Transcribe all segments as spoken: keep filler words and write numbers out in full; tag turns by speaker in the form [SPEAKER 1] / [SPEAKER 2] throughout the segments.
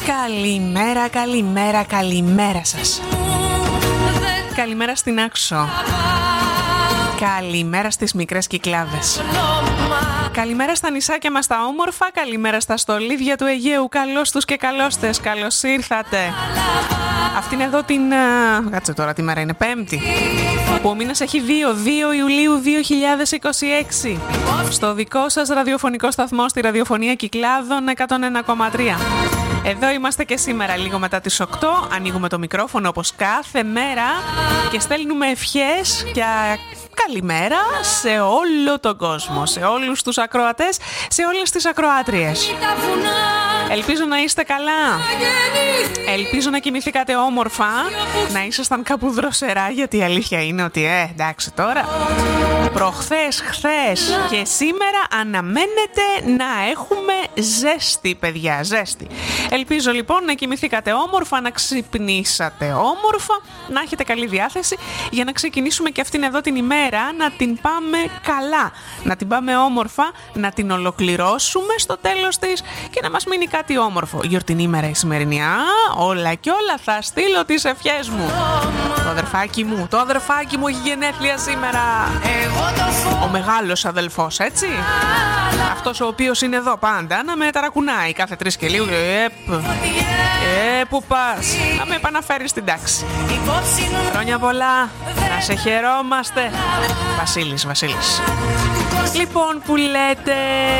[SPEAKER 1] Καλημέρα, καλημέρα, καλημέρα σας. Καλημέρα στην Άξο. Καλημέρα στις μικρές Κυκλάδες. Καλημέρα στα νησάκια μας τα όμορφα. Καλημέρα στα στολίδια του Αιγαίου. Καλώς τους και καλώστες. Καλώς ήρθατε. Αυτήν εδώ την... Κάτσε τώρα, τι μέρα είναι, Πέμπτη. Που ο μήνας έχει δύο, δύο Ιουλίου δύο χιλιάδες είκοσι έξι. Στο δικό σας ραδιοφωνικό σταθμό, στη ραδιοφωνία Κυκλάδων εκατόν ένα κόμμα τρία. Εδώ είμαστε και σήμερα λίγο μετά τις οκτώ. Ανοίγουμε το μικρόφωνο όπως κάθε μέρα και στέλνουμε ευχές για καλημέρα σε όλο τον κόσμο, σε όλους τους ακροατές, σε όλες τις ακροάτριες. Ελπίζω να είστε καλά. Ελπίζω να κοιμηθήκατε όμορφα, να ήσασταν κάπου δροσερά, γιατί η αλήθεια είναι ότι ε, εντάξει τώρα, προχθές, χθες και σήμερα αναμένεται να έχουμε ζέστη, παιδιά, ζέστη. Ελπίζω λοιπόν να κοιμηθήκατε όμορφα, να ξυπνήσατε όμορφα, να έχετε καλή διάθεση για να ξεκινήσουμε και αυτήν εδώ την ημέρα, να την πάμε καλά, να την πάμε όμορφα, να την ολοκληρώσουμε στο τέλος της και να μας μείνει κάτι όμορφο. Γιορτινή ημέρα η σημερινή. Α, όλα και όλα θα στείλω τις ευχές μου. Το αδερφάκι μου, το αδερφάκι μου έχει γενέθλια σήμερα. Ο μεγάλος αδελφός, έτσι. Αυτός ο οποίος είναι εδώ πάντα να με ταρακουνάει κάθε τρεις και λίγο. Επ, ε, που πας, να με επαναφέρει στην τάξη. Χρόνια πολλά, να σε χαιρόμαστε. Βασίλης, Βασίλης. Λοιπόν, που λέτε...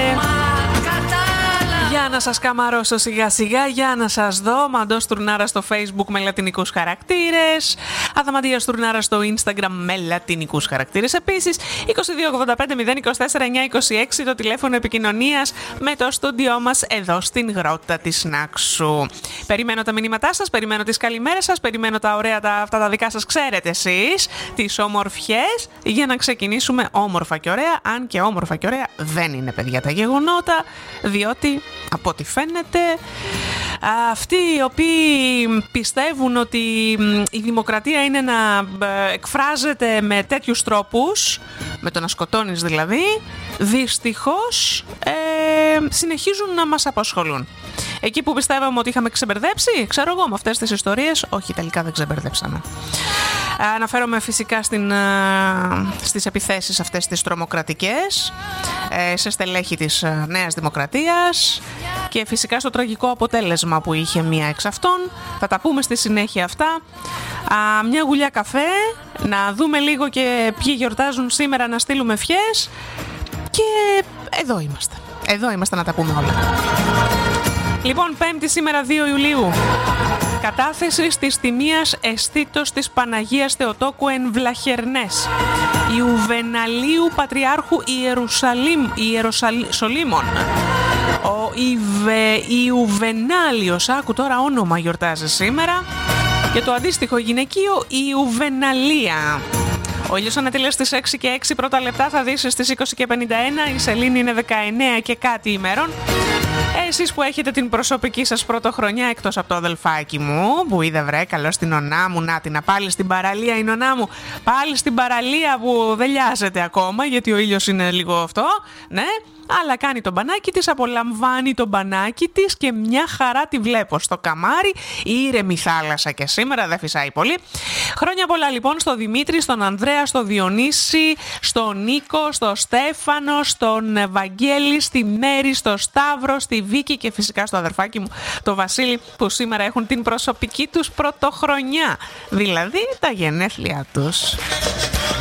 [SPEAKER 1] Για να σας καμαρώσω σιγά σιγά, για να σας δω. Μαντός Τουρνάρα στο Facebook με λατινικούς χαρακτήρες. Αδαμαντίας Τουρνάρα στο Instagram με λατινικούς χαρακτήρες. Επίσης, είκοσι δύο ογδόντα πέντε μηδέν είκοσι τέσσερα εννιακόσια είκοσι έξι το τηλέφωνο επικοινωνίας με το στούντιό μας εδώ στην γρότα της Νάξου. Περιμένω τα μηνύματά σας, περιμένω τις καλημέρες σας, περιμένω τα ωραία τα, αυτά τα δικά σας, ξέρετε εσείς, τις όμορφιες, για να ξεκινήσουμε όμορφα και ωραία. Αν και όμορφα και ωραία δεν είναι, παιδιά, τα γεγονότα, διότι από ό,τι φαίνεται, αυτοί οι οποίοι πιστεύουν ότι η δημοκρατία είναι να εκφράζεται με τέτοιους τρόπους, με το να σκοτώνεις δηλαδή, δυστυχώς ε, συνεχίζουν να μας απασχολούν. Εκεί που πιστεύαμε ότι είχαμε ξεμπερδέψει, ξέρω εγώ, με αυτές τις ιστορίες, όχι, τελικά δεν ξεμπερδέψαμε. Αναφέρομαι φυσικά στην, στις επιθέσεις αυτές τις τρομοκρατικές, σε στελέχη της Νέας Δημοκρατίας και φυσικά στο τραγικό αποτέλεσμα που είχε μία εξ αυτών. Θα τα πούμε στη συνέχεια αυτά. Μια γουλιά καφέ, να δούμε λίγο και ποιοι γιορτάζουν σήμερα, να στείλουμε ευχές και εδώ είμαστε. Εδώ είμαστε να τα πούμε όλα. Λοιπόν, Πέμπτη σήμερα δύο Ιουλίου. Κατάθεση της τιμίας αισθήτως της Παναγίας Θεοτόκου εν Βλαχερνές, Ιουβεναλίου Πατριάρχου Ιερουσαλήμ, Ιεροσολύμων. Ο Ιβε, Ιουβενάλιος, άκου τώρα όνομα, γιορτάζει σήμερα, και το αντίστοιχο γυναικείο Ιουβεναλία. Ο ήλιος ανατελεί στις έξι και έξι πρώτα λεπτά, θα δεις στις είκοσι και πενήντα ένα, η σελήνη είναι δεκαεννέα και κάτι ημέρων. Εσείς που έχετε την προσωπική σας πρωτοχρονιά, εκτός από το αδελφάκι μου που είδε, βρε, καλώ στην ονά μου, να την πάλι στην παραλία η νονά μου, πάλι στην παραλία που δεν λιάζεται ακόμα γιατί ο ήλιος είναι λίγο αυτό, ναι. Αλλά κάνει το μπανάκι της, απολαμβάνει το μπανάκι της και μια χαρά τη βλέπω στο καμάρι. Ήρεμη θάλασσα και σήμερα, δεν φυσάει πολύ. Χρόνια πολλά λοιπόν στο Δημήτρη, στον Ανδρέα, στο Διονύση, στον Νίκο, στο Στέφανο, στον Βαγγέλη, στη Μέρη, στο Σταύρο, στη Βίκη και φυσικά στο αδερφάκι μου το Βασίλη, που σήμερα έχουν την προσωπική τους πρωτοχρονιά, δηλαδή τα γενέθλια τους.